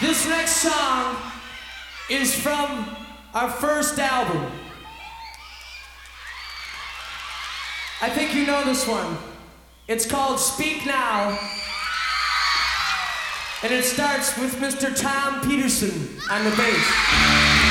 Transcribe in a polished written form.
This next song is from our first album. I think you know this one. It's called Speak Now. And it starts with Mr. Tom Peterson on the bass.